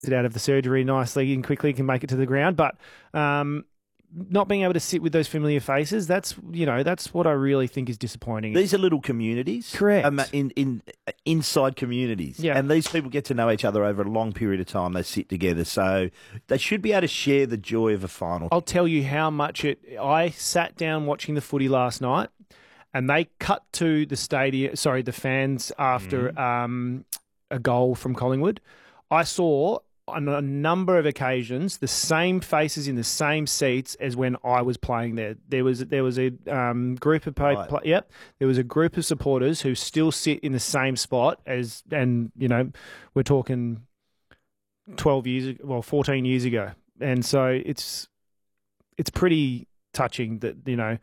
it out of the surgery nicely and quickly can make it to the ground. But not being able to sit with those familiar faces, that's what I really think is disappointing. These are little communities. Correct. Inside communities. Yeah. And these people get to know each other over a long period of time. They sit together. So they should be able to share the joy of a final. I'll tell you how much I sat down watching the footy last night, and they cut to the fans after a goal from Collingwood. I saw on a number of occasions the same faces in the same seats as when I was playing there. There was a group of there was a group of supporters who still sit in the same spot we're talking 14 years ago. And so it's pretty touching that,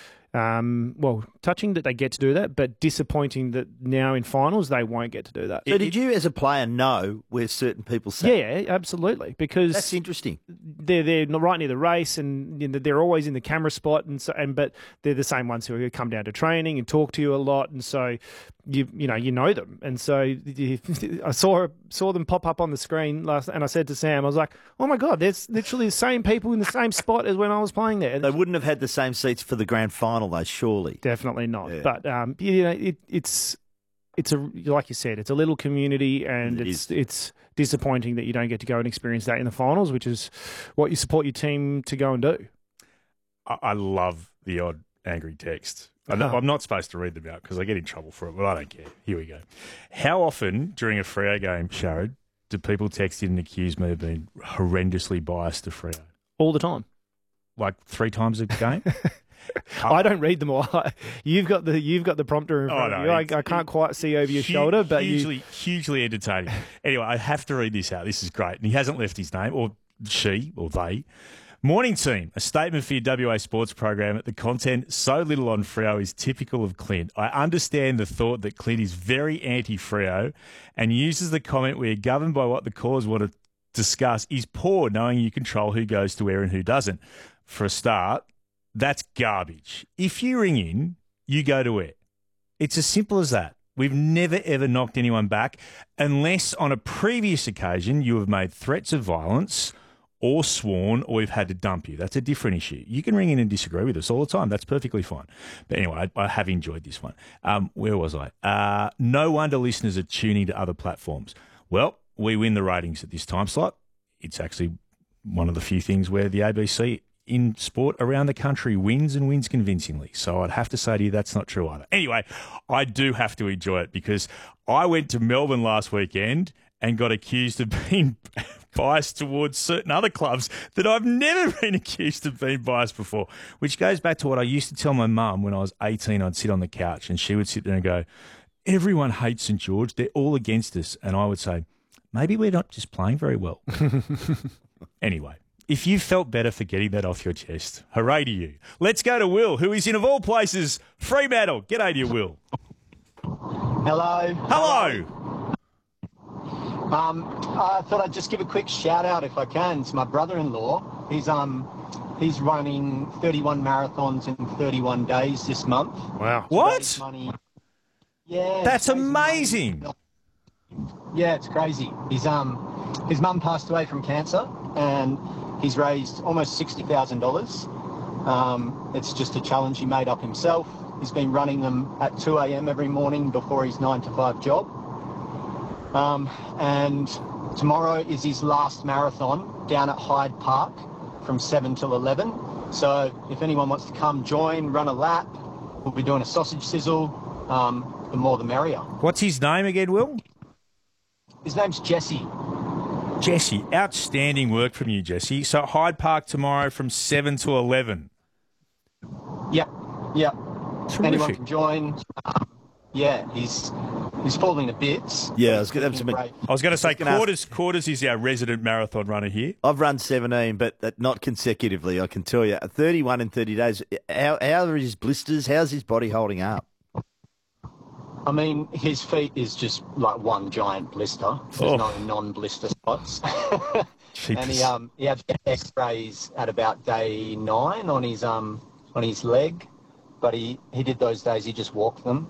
touching that they get to do that, but disappointing that now in finals they won't get to do that. So did you, as a player, know where certain people sat? Yeah, absolutely. Because that's interesting. They're right near the race, and they're always in the camera spot, but they're the same ones who come down to training and talk to you a lot, and so you know them. And so I saw them pop up on the screen last, and I said to Sam, I was like, "Oh my God, there's literally the same people in the same spot as when I was playing there." They wouldn't have had the same seats for the grand final, though, surely. Definitely not. Yeah. But it's like you said, it's a little community, and it's disappointing that you don't get to go and experience that in the finals, which is what you support your team to go and do. I love the odd angry text. I'm not supposed to read them out because I get in trouble for it, but I don't care. Here we go. How often during a Freo game, Sharad, do people text in and accuse me of being horrendously biased to Freo? All the time. Like 3 times a game? I don't read them all. You've got the prompter in front of you. I can't quite see over your shoulder, but hugely entertaining. Anyway, I have to read this out. This is great. And he hasn't left his name, or she, or they. Morning team, a statement for your WA sports program. The content so little on Freo is typical of Clint. I understand the thought that Clint is very anti-Freo and uses the comment we are governed by what the callers want to discuss is poor, knowing you control who goes to where and who doesn't. For a start, that's garbage. If you ring in, you go to where. It's as simple as that. We've never, ever knocked anyone back unless on a previous occasion you have made threats of violence or sworn, or we've had to dump you. That's a different issue. You can ring in and disagree with us all the time. That's perfectly fine. But anyway, I have enjoyed this one. Where was I? No wonder listeners are tuning to other platforms. Well, we win the ratings at this time slot. It's actually one of the few things where the ABC in sport around the country wins and wins convincingly. So I'd have to say to you that's not true either. Anyway, I do have to enjoy it because I went to Melbourne last weekend and got accused of being biased towards certain other clubs that I've never been accused of being biased before, which goes back to what I used to tell my mum when I was 18. I'd sit on the couch and she would sit there and go, everyone hates St George. They're all against us. And I would say, maybe we're not just playing very well. Anyway, if you felt better for getting that off your chest, hooray to you. Let's go to Will, who is in, of all places, Fremantle. G'day to you, Will. Hello. Hello. I thought I'd just give a quick shout out if I can. It's my brother-in-law. He's running 31 marathons in 31 days this month. Wow. What? Yeah. That's amazing. Yeah, it's crazy. His mum passed away from cancer and he's raised almost $60,000. It's just a challenge he made up himself. He's been running them at 2 a.m. every morning before his 9-to-5 job. And tomorrow is his last marathon down at Hyde Park from 7 till 11. So if anyone wants to come join, run a lap, we'll be doing a sausage sizzle. The more the merrier. What's his name again, Will? His name's Jesse. Jesse, outstanding work from you, Jesse. So Hyde Park tomorrow from 7 to 11. Yep. Terrific. Anyone can join. Yeah, he's falling to bits. Yeah, I was going to say Quarters is our resident marathon runner here. I've run 17, but not consecutively, I can tell you. 31 in 30 days. How are his blisters? How's his body holding up? I mean, his feet is just like one giant blister. There's no non-blister spots. And he had X-rays at about day 9 on his leg, but he did those days. He just walked them.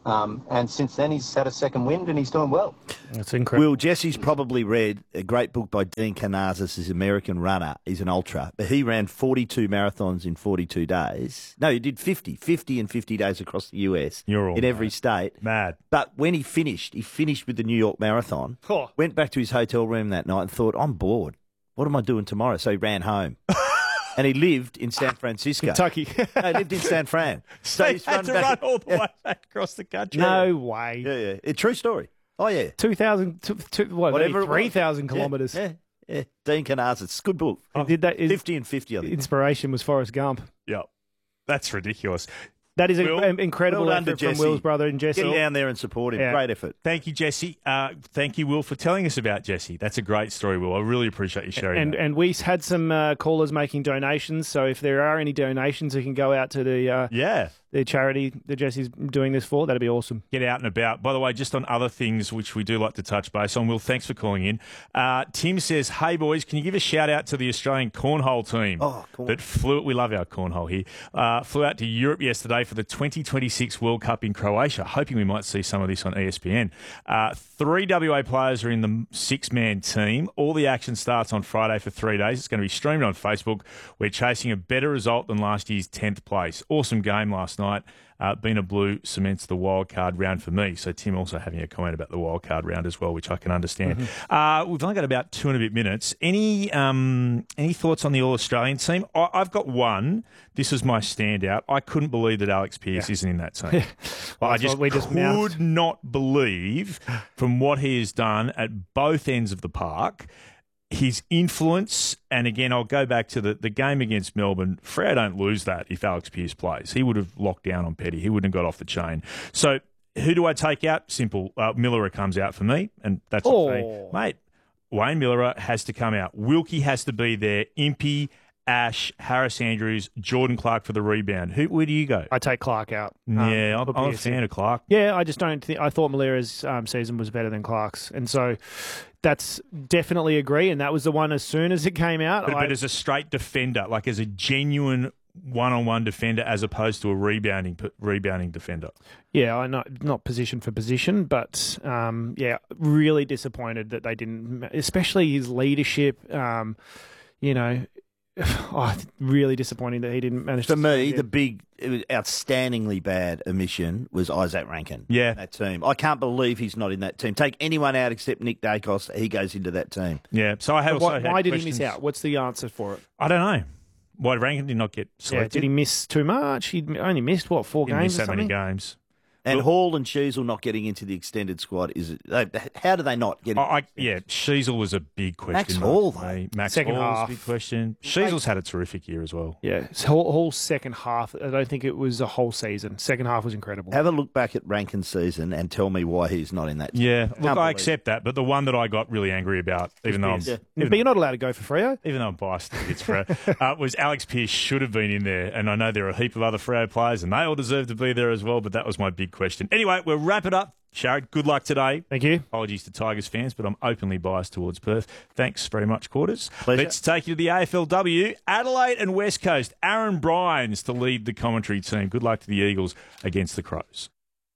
And since then, he's had a second wind and he's doing well. That's incredible. Will, Jesse's probably read a great book by Dean Karnazes, his American runner. He's an ultra. But he ran 42 marathons in 42 days. No, he did 50 in 50 days across the US. You're all in every mad. state. Mad. But when he finished with the New York Marathon, Oh. went back to his hotel room that night and thought, I'm bored. What am I doing tomorrow? So he ran home. And he lived in San Francisco. Kentucky. No, he lived in San Fran. So he had to run all the way back across the country. No way. Yeah. A true story. Oh, yeah. 2,000, Whatever it was. 3,000 kilometres. Yeah. Dean Karnazes. It's a good book. Did that? 50 and 50, I think. Inspiration was Forrest Gump. Yeah. That's ridiculous. That is Will, an incredible well done to effort from Jesse. Will's brother and Jesse. Get down there and support him. Yeah. Great effort. Thank you, Jesse. Thank you, Will, for telling us about Jesse. That's a great story, Will. I really appreciate you sharing that. And we had some callers making donations, so if there are any donations who can go out to the charity that Jesse's doing this for, that'd be awesome. Get out and about. By the way, just on other things which we do like to touch base on, Will, thanks for calling in. Tim says, hey, boys, can you give a shout-out to the Australian cornhole team that flew – we love our cornhole here – flew out to Europe yesterday for the 2026 World Cup in Croatia, hoping we might see some of this on ESPN. 3 WA players are in the 6-man team. All the action starts on Friday for 3 days. It's going to be streamed on Facebook. We're chasing a better result than last year's 10th place. Awesome game last night. Being a Blue cements the wild card round for me. So Tim also having a comment about the wild card round as well, which I can understand. We've only got about 2 and a bit minutes. Any thoughts on the All-Australian team? I've got one. This is my standout. I couldn't believe that Alex Pearce isn't in that team. Well, I could not believe from what he has done at both ends of the park. His influence, and again, I'll go back to the game against Melbourne. Freo don't lose that if Alex Pearce plays. He would have locked down on Petty. He wouldn't have got off the chain. So who do I take out? Simple. Millerer comes out for me, and that's the thing. Mate, Wayne Millerer has to come out. Wilkie has to be there. Impey, Ash, Harris Andrews, Jordan Clark for the rebound. Where do you go? I take Clark out. Yeah, I'm a fan of Clark. Yeah, I just don't think. I thought Malera's season was better than Clark's, and so that's definitely agree. And that was the one as soon as it came out. But as a straight defender, like as a genuine one-on-one defender, as opposed to a rebounding defender. Yeah, I know, not position for position, but really disappointed that they didn't, especially his leadership. Really disappointing that he didn't manage For me, the big, outstandingly bad omission was Isaac Rankin. Yeah. That team. I can't believe he's not in that team. Take anyone out except Nick Dacos, he goes into that team. Yeah. So I have why did he miss out? What's the answer for it? I don't know. Why Rankin did not get selected? Yeah, did he miss too much? He only missed, 4 games miss or that something? many games. And Hall and Sheasel not getting into the extended squad, how do they not get into Sheasel was a big question. Max Hall, though. Max Second Hall was half. a big question. Sheasel's had a terrific year as well. Yeah, whole second half. I don't think it was a whole season. Second half was incredible. Have a look back at Rankin's season and tell me why he's not in that team. Yeah, look, I believe accept that, but the one that I got really angry about, even though But you're not allowed to go for Freo. Even though I'm biased against Freo, was Alex Pearce should have been in there. And I know there are a heap of other Freo players, and they all deserve to be there as well, but that was my big question. Anyway, we'll wrap it up. Sharad, good luck today. Thank you. Apologies to Tigers fans, but I'm openly biased towards Perth. Thanks very much, Quarters. Pleasure. Let's take you to the AFLW. Adelaide and West Coast. Aaron Bryans to lead the commentary team. Good luck to the Eagles against the Crows.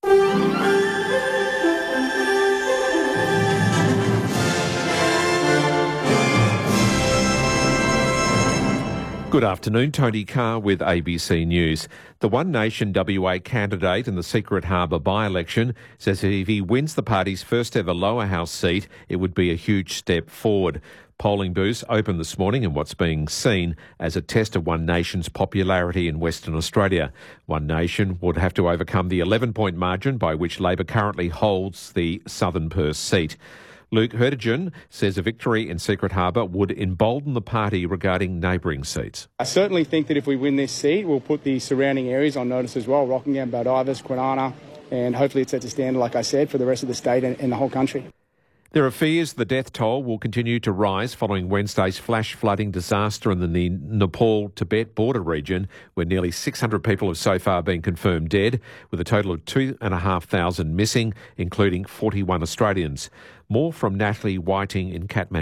Good afternoon, Tony Carr with ABC News. The One Nation WA candidate in the Secret Harbour by-election says that if he wins the party's first ever lower house seat, it would be a huge step forward. Polling booths opened this morning in what's being seen as a test of One Nation's popularity in Western Australia. One Nation would have to overcome the 11-point margin by which Labor currently holds the Southern Perth seat. Luke Hertigan says a victory in Secret Harbour would embolden the party regarding neighbouring seats. I certainly think that if we win this seat, we'll put the surrounding areas on notice as well, Rockingham, Baldivis, Kwinana, and hopefully it sets a standard, like I said, for the rest of the state and the whole country. There are fears the death toll will continue to rise following Wednesday's flash flooding disaster in the Nepal-Tibet border region, where nearly 600 people have so far been confirmed dead, with a total of 2,500 missing, including 41 Australians. More from Natalie Whiting in Kathmandu.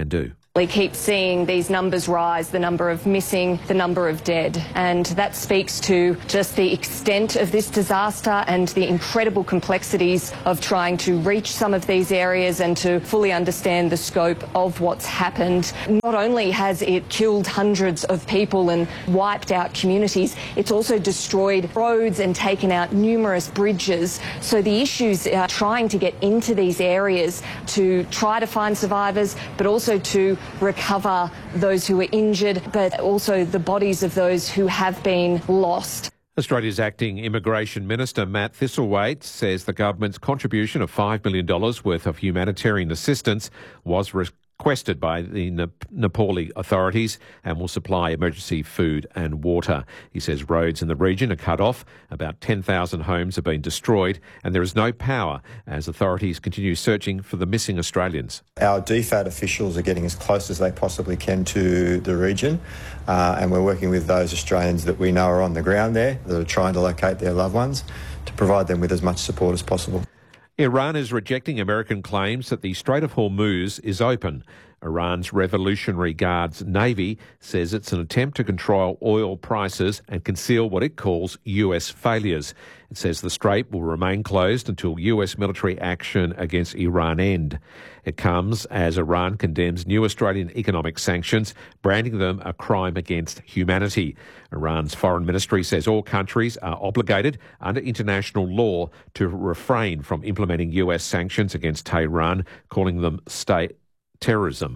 We keep seeing these numbers rise, the number of missing, the number of dead, and that speaks to just the extent of this disaster and the incredible complexities of trying to reach some of these areas and to fully understand the scope of what's happened. Not only has it killed hundreds of people and wiped out communities, it's also destroyed roads and taken out numerous bridges. So the issues are trying to get into these areas to try to find survivors, but also to recover those who were injured, but also the bodies of those who have been lost. Australia's acting Immigration Minister Matt Thistlethwaite says the government's contribution of $5 million worth of humanitarian assistance was requested by the Nepali authorities and will supply emergency food and water. He says roads in the region are cut off, about 10,000 homes have been destroyed, and there is no power as authorities continue searching for the missing Australians. Our DFAT officials are getting as close as they possibly can to the region, and we're working with those Australians that we know are on the ground there, that are trying to locate their loved ones, to provide them with as much support as possible. Iran is rejecting American claims that the Strait of Hormuz is open. Iran's Revolutionary Guards Navy says it's an attempt to control oil prices and conceal what it calls US failures. It says the strait will remain closed until US military action against Iran end. It comes as Iran condemns new Australian economic sanctions, branding them a crime against humanity. Iran's foreign ministry says all countries are obligated under international law to refrain from implementing US sanctions against Tehran, calling them state terrorism.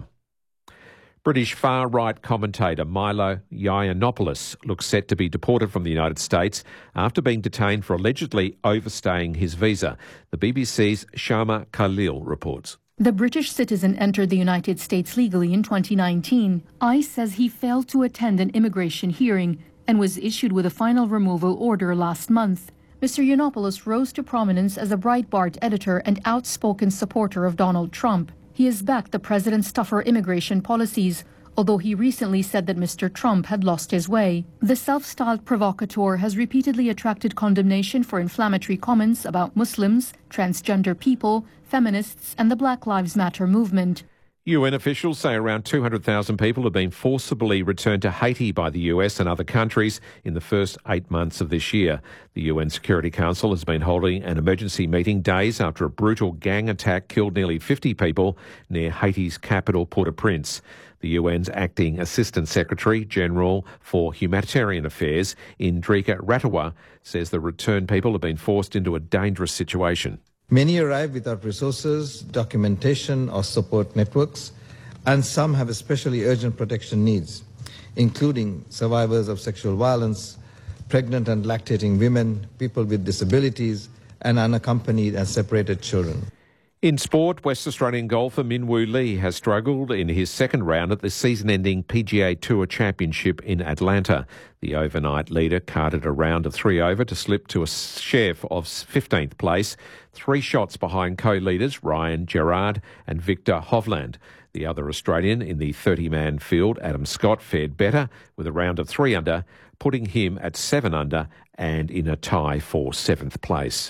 British far-right commentator Milo Yiannopoulos looks set to be deported from the United States after being detained for allegedly overstaying his visa. The BBC's Shama Khalil reports. The British citizen entered the United States legally in 2019. ICE says he failed to attend an immigration hearing and was issued with a final removal order last month. Mr. Yiannopoulos rose to prominence as a Breitbart editor and outspoken supporter of Donald Trump. He has backed the president's tougher immigration policies, although he recently said that Mr. Trump had lost his way. The self-styled provocateur has repeatedly attracted condemnation for inflammatory comments about Muslims, transgender people, feminists, and the Black Lives Matter movement. UN officials say around 200,000 people have been forcibly returned to Haiti by the US and other countries in the first 8 months of this year. The UN Security Council has been holding an emergency meeting days after a brutal gang attack killed nearly 50 people near Haiti's capital, Port-au-Prince. The UN's acting Assistant Secretary General for Humanitarian Affairs, Indrika Ratawa, says the returned people have been forced into a dangerous situation. Many arrive without resources, documentation or support networks, and some have especially urgent protection needs, including survivors of sexual violence, pregnant and lactating women, people with disabilities, and unaccompanied and separated children. In sport, West Australian golfer Min Woo Lee has struggled in his second round at the season-ending PGA Tour Championship in Atlanta. The overnight leader carded a round of 3 over to slip to a share of 15th place, 3 shots behind co-leaders Ryan Gerard and Victor Hovland. The other Australian in the 30-man field, Adam Scott, fared better with a round of 3 under, putting him at 7 under and in a tie for 7th place.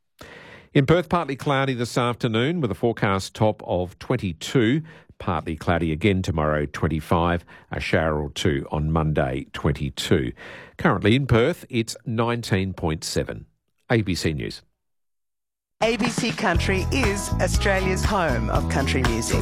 In Perth, partly cloudy this afternoon with a forecast top of 22. Partly cloudy again tomorrow, 25. A shower or two on Monday, 22. Currently in Perth, it's 19.7. ABC News. ABC Country is Australia's home of country music.